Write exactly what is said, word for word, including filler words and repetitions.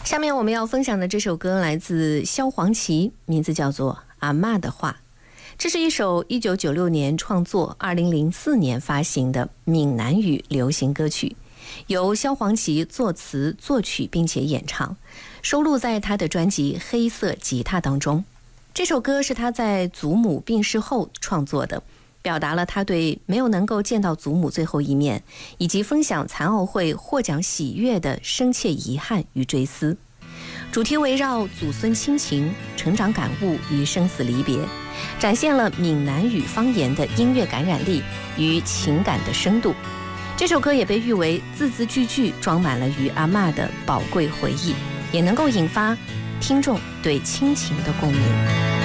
下面我们要分享的这首歌来自萧煌奇，名字叫做《阿嬷的话》。这是一首一九九六年创作、二零零四年发行的闽南语流行歌曲，由萧煌奇作词作曲并且演唱，收录在他的专辑《黑色吉他》当中。这首歌是他在祖母病逝后创作的，表达了他对没有能够见到祖母最后一面，以及分享残奥会获奖喜悦的深切遗憾与追思。主题围绕祖孙亲情、成长感悟与生死离别，展现了闽南语方言的音乐感染力与情感的深度。这首歌也被誉为字字句句装满了与阿嬷的宝贵回忆，也能够引发听众对亲情的共鸣。